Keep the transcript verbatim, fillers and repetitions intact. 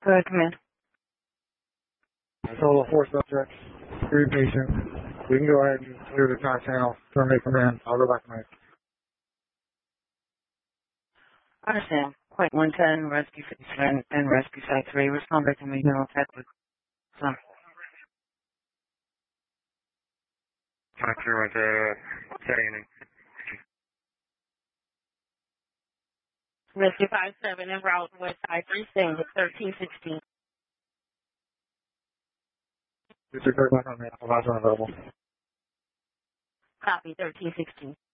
Go ahead, come in. So four subjects, three patients. We can go ahead and clear the entire channel. Terminate command. I'll go back to my. I understand. Point one ten, rescue fifty-seven, and rescue site three. Respond back to me, general tech with some. Not sure what uh, setting. Rescue five seven en route west side three, staying at thirteen sixteen. District third back on the advisor available. Copy, thirteen sixteen.